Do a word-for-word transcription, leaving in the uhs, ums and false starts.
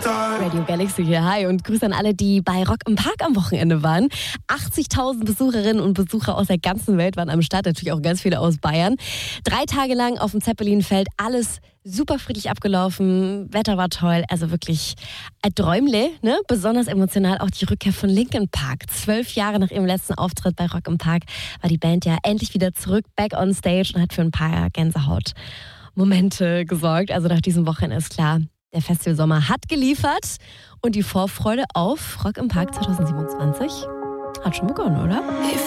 Radio Galaxy hier, hi und Grüße an alle, die bei Rock im Park am Wochenende waren. achtzigtausend Besucherinnen und Besucher aus der ganzen Welt waren am Start, natürlich auch ganz viele aus Bayern. Drei Tage lang auf dem Zeppelinfeld, alles super friedlich abgelaufen, Wetter war toll, also wirklich ein Träumle, ne? Besonders emotional auch die Rückkehr von Linkin Park. Zwölf Jahre nach ihrem letzten Auftritt bei Rock im Park war die Band ja endlich wieder zurück, back on stage und hat für ein paar Gänsehaut-Momente gesorgt. Also nach diesem Wochenende ist klar, der Festivalsommer hat geliefert und die Vorfreude auf Rock im Park zwanzig siebenundzwanzig hat schon begonnen, oder?